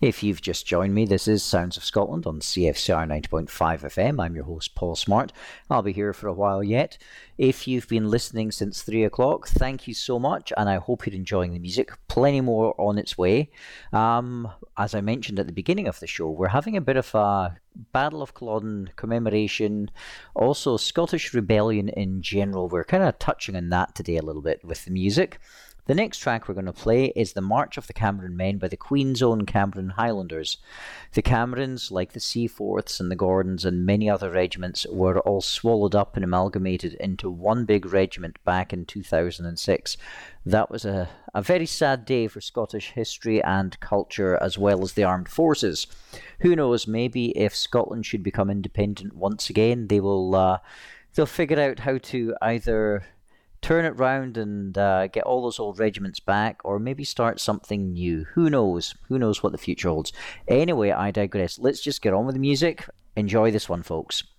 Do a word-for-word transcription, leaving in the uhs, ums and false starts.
If you've just joined me, this is Sounds of Scotland on C F C R ninety point five F M. I'm your host, Paul Smart. I'll be here for a while yet. If you've been listening since three o'clock, thank you so much, and I hope you're enjoying the music. Plenty more on its way. Um, as I mentioned at the beginning of the show, we're having a bit of a Battle of Culloden commemoration, also Scottish Rebellion in general. We're kind of touching on that today a little bit with the music. The next track we're going to play is The March of the Cameron Men by the Queen's Own Cameron Highlanders. The Camerons, like the Seaforths and the Gordons and many other regiments, were all swallowed up and amalgamated into one big regiment back in two thousand six. That was a, a very sad day for Scottish history and culture as well as the armed forces. Who knows, maybe if Scotland should become independent once again, they will uh, they'll figure out how to either turn it round and uh, get all those old regiments back, or maybe start something new. Who knows? Who knows what the future holds? Anyway, I digress. Let's just get on with the music. Enjoy this one, folks.